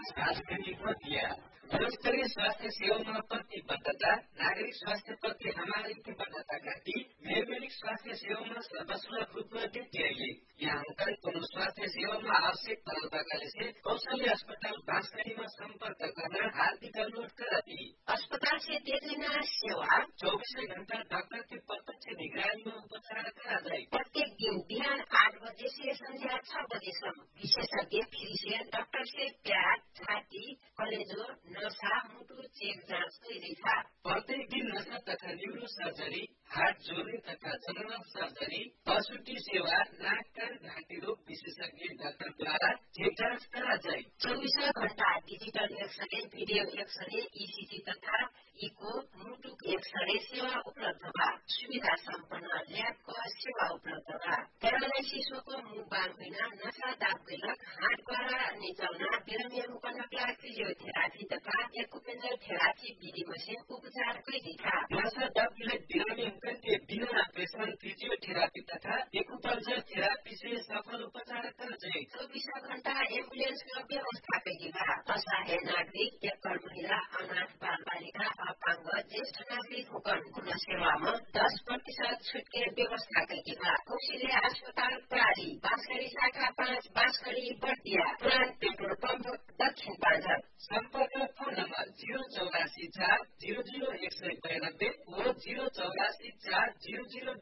सार्वजनिक दिया गुणस्तरीय स्वास्थ्य सेवामा प्रतिबद्धता नागरिक स्वास्थ्य प्रति हमारी प्रतिबद्धता काटी मेरमेनिक स्वास्थ्य सेवामा सर्वसुलभ रूपमा दिए यहाँ अंतरिक स्वास्थ्य सेवामा आवश्यक तरलता से कौशल्य अस्पताल बांसगढ़ीमा संपर्क करना हार्दिक अनुरोध करती। अस्पताल से दे देना सेवा 24 घंटा डॉक्टर की प्रत्यक्ष निगरानी में उपचार करा जाए। प्रत्येक दिन बिहान 8 बजे से संध्या 6 बजेसम्म विशेषज्ञ फिजिशियन डाक्टर से प्याज छाती कलेजो नसा मुटु चेक जाँच गरिरहेछ। प्रत्येक दिन नसा तथा न्यूरो सर्जरी हार्ट जोड्ने तथा जनरल सर्जरी प्रसूति सेवा नाक कान घाँटी रोग विशेषज्ञ डाक्टरद्वारा चेक जाँच करा जाए। 24 घण्टा digital x-ray video x-ray ECG तथा इको मुटु एक्सरे सेवा उपलब्ध बा। सुविधा सम्पन्न ल्याबको सेवा उपलब्ध बा। प्यारालाइसिसको मुख बाङ होइन नसा दाब गैलक हातद्वारा निचल्ना बिरामी मुकनकला फिजियोथेरापी तथा एक्युपेन्जर थेरापी विधि मसिन उपचार गरिदिथा। नसा दाब गैलक बिरामी मुकनके बिना ऑपरेशन फिजियोथेरापी तथा एक्युपेन्जर थेरापी से सफल उपचार कर जाए। 24 घण्टा एम्बुलेंस का व्यवस्था करेगा। असहाय नागरिक एकल महिला अनाथ बाल बालिका अपाङ्ग ज्येष्ठ नागरिक हुकन सेवामा 10% छुट के व्यवस्था करेगा। कौशल्य अस्पताल प्राली बांसगढ़ी शाखा 5 बांसगढ़ी बर्दिया पुरान पेट्रोल पंप दक्षिण पाँचर। संपर्क फोन नंबर 084 4 00 192 और 084 4 00